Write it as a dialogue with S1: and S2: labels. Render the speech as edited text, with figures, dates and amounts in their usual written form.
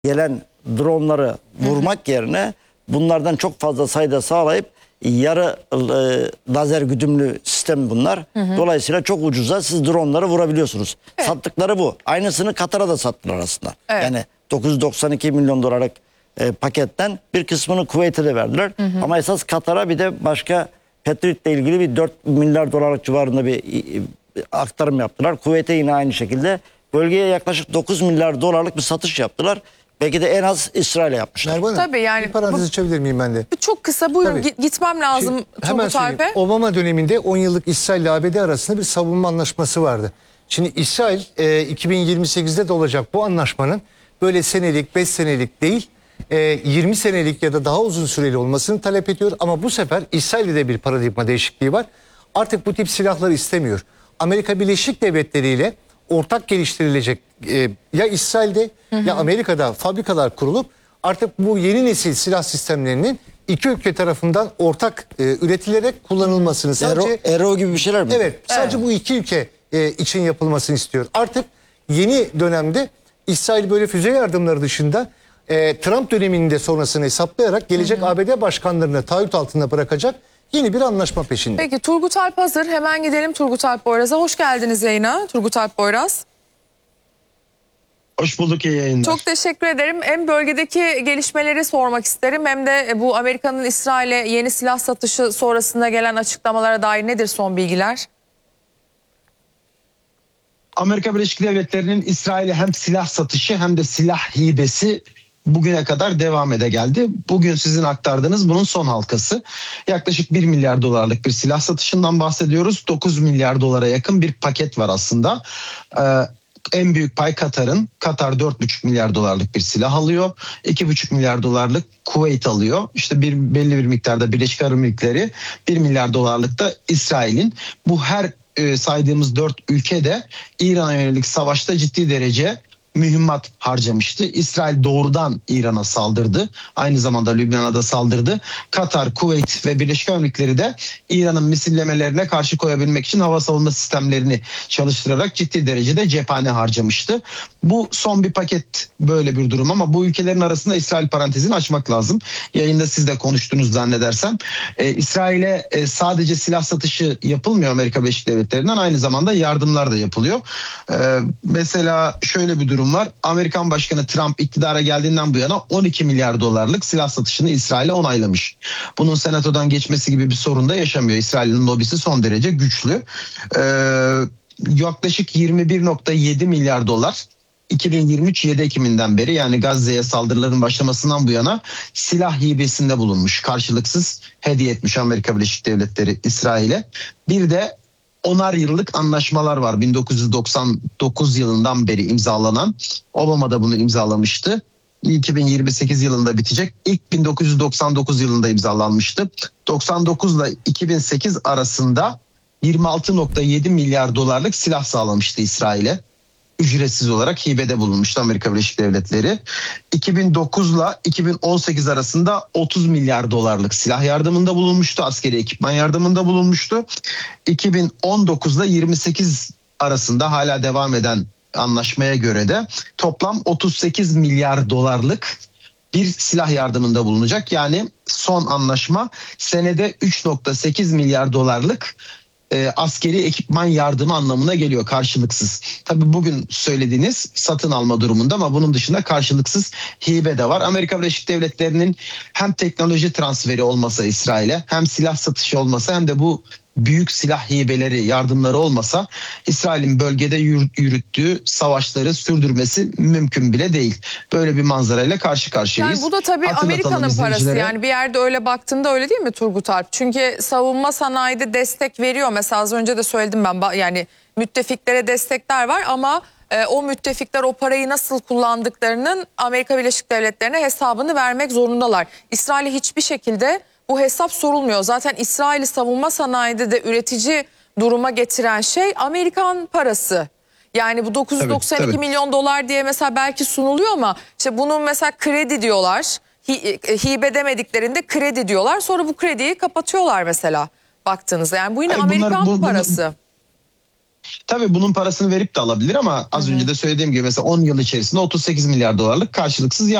S1: gelen dronları vurmak yerine bunlardan çok fazla sayıda sağlayıp yarı lazer güdümlü sistem bunlar. Dolayısıyla çok ucuza siz dronları vurabiliyorsunuz. Evet. Sattıkları bu. Aynısını Katar'a da sattılar aslında. Evet. Yani 992 milyon dolarlık paketten bir kısmını Kuveyt'e de verdiler. Ama esas Katar'a bir de başka Patriot'le ilgili bir 4 milyar dolarlık civarında bir aktarım yaptılar. Kuveyt'e yine aynı şekilde bölgeye yaklaşık 9 milyar dolarlık bir satış yaptılar. Belki de en az İsrail'e yapmışlar.
S2: Merve Hanım,
S3: tabii yani,
S2: bir parantez açabilir miyim ben de?
S3: Çok kısa buyurun, gitmem lazım.
S2: Şimdi, hemen söyleyeyim. Obama döneminde 10 yıllık İsrail ile ABD arasında bir savunma anlaşması vardı. Şimdi İsrail 2028'de de olacak bu anlaşmanın böyle senelik 5 senelik değil 20 senelik ya da daha uzun süreli olmasını talep ediyor. Ama bu sefer İsrail'de de bir paradigma değişikliği var. Artık bu tip silahları istemiyor. Amerika Birleşik Devletleri ile ortak geliştirilecek ya İsrail'de ya Amerika'da fabrikalar kurulup artık bu yeni nesil silah sistemlerinin iki ülke tarafından ortak üretilerek kullanılmasını sadece
S1: Arrow gibi bir şeyler mi?
S2: Evet, sadece bu iki ülke için yapılmasını istiyor. Artık yeni dönemde İsrail böyle füze yardımları dışında Trump döneminde sonrasını hesaplayarak gelecek ABD başkanlarını taahhüt altında bırakacak yeni bir anlaşma peşinde.
S3: Peki Turgut Alp hazır. Hemen gidelim Turgut Alp Boyraz'a. Hoş geldiniz yayına Turgut Alp Boyraz.
S4: Hoş bulduk, iyi yayınlar.
S3: Çok teşekkür ederim. Hem bölgedeki gelişmeleri sormak isterim hem de bu Amerika'nın İsrail'e yeni silah satışı sonrasında gelen açıklamalara dair nedir son bilgiler?
S4: Amerika Birleşik Devletleri'nin İsrail'e hem silah satışı hem de silah hibesi bugüne kadar devam ede geldi. Bugün sizin aktardığınız bunun son halkası. Yaklaşık 1 milyar dolarlık bir silah satışından bahsediyoruz. 9 milyar dolara yakın bir paket var aslında. En büyük pay Katar'ın. Katar 4,5 milyar dolarlık bir silah alıyor. 2,5 milyar dolarlık Kuveyt alıyor. İşte belli bir miktarda Birleşik Arap Emirlikleri, 1 milyar dolarlık da İsrail'in. Bu her saydığımız 4 ülke de İran'a yönelik savaşta ciddi derece mühimmat harcamıştı. İsrail doğrudan İran'a saldırdı. Aynı zamanda Lübnan'a da saldırdı. Katar, Kuveyt ve Birleşik Arap Emirlikleri de İran'ın misillemelerine karşı koyabilmek için hava savunma sistemlerini çalıştırarak ciddi derecede cephane harcamıştı. Bu son bir paket böyle bir durum ama bu ülkelerin arasında İsrail parantezini açmak lazım. Yayında siz de konuştunuz zannedersem. İsrail'e sadece silah satışı yapılmıyor Amerika Birleşik Devletleri'nden, aynı zamanda yardımlar da yapılıyor. Mesela şöyle bir durum var. Amerikan Başkanı Trump iktidara geldiğinden bu yana 12 milyar dolarlık silah satışını İsrail'e onaylamış. Bunun senatodan geçmesi gibi bir sorun da yaşamıyor. İsrail'in lobisi son derece güçlü. Yaklaşık 21,7 milyar dolar 2023 7 Ekim'inden beri, yani Gazze'ye saldırıların başlamasından bu yana silah hibesinde bulunmuş. Karşılıksız hediye etmiş Amerika Birleşik Devletleri İsrail'e. Bir de 10'ar yıllık anlaşmalar var. 1999 yılından beri imzalanan. Obama da bunu imzalamıştı. 2028 yılında bitecek. İlk 1999 yılında imzalanmıştı. 99 ile 2008 arasında 26,7 milyar dolarlık silah sağlamıştı İsrail'e. Ücretsiz olarak hibede bulunmuştu Amerika Birleşik Devletleri. 2009 ile 2018 arasında 30 milyar dolarlık silah yardımında bulunmuştu. Askeri ekipman yardımında bulunmuştu. 2019 ile 28 arasında hala devam eden anlaşmaya göre de toplam 38 milyar dolarlık bir silah yardımında bulunacak. Yani son anlaşma senede 3,8 milyar dolarlık askeri ekipman yardımı anlamına geliyor, karşılıksız. Tabii bugün söylediğiniz satın alma durumunda ama bunun dışında karşılıksız hibe de var. Amerika Birleşik Devletleri'nin hem teknoloji transferi olmasa İsrail'e, hem silah satışı olmasa, hem de bu büyük silah hibeleri, yardımları olmasa İsrail'in bölgede yürüttüğü savaşları sürdürmesi mümkün bile değil. Böyle bir manzarayla karşı karşıyayız.
S3: Yani bu da tabii Amerika'nın parası, yani bir yerde öyle baktığında öyle değil mi Turgut Alp? Çünkü savunma sanayide destek veriyor. Mesela az önce de söyledim ben, yani müttefiklere destekler var ama o müttefikler o parayı nasıl kullandıklarının Amerika Birleşik Devletleri'ne hesabını vermek zorundalar. İsrail'e hiçbir şekilde bu hesap sorulmuyor. Zaten İsrail'i savunma sanayide de üretici duruma getiren şey Amerikan parası. Yani bu 992 milyon dolar diye mesela belki sunuluyor ama işte bunun mesela kredi diyorlar. Hibe demediklerinde kredi diyorlar. Sonra bu krediyi kapatıyorlar mesela baktığınızda. Yani bu yine Amerikan parası.
S4: Tabii bunun parasını verip de alabilir ama az önce de söylediğim gibi mesela 10 yıl içerisinde 38 milyar dolarlık karşılıksız